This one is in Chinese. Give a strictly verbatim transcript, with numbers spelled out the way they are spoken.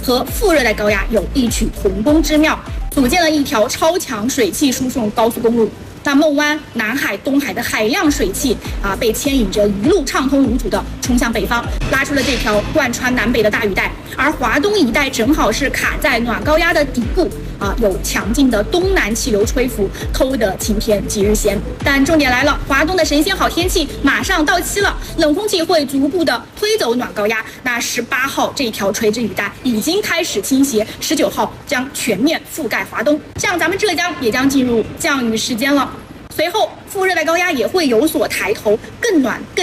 和副热带高压有异曲同工之妙，组建了一条超强水汽输送高速公路。那孟湾、南海、东海的海量水汽啊，被牵引着一路畅通无阻的冲向北方，拉出了这条贯穿南北的大雨带。而华东一带正好是卡在暖高压的底部啊，有强劲的东南气流吹拂，偷得晴天即日闲。但重点来了，华东的神仙好天气马上到期了，冷空气会逐步的推走暖高压。那十八号这条垂直雨带已经开始倾斜，十九号将全面覆盖华东，像咱们浙江也将进入降雨时间了。随后，副热带高压也会有所抬头，更暖更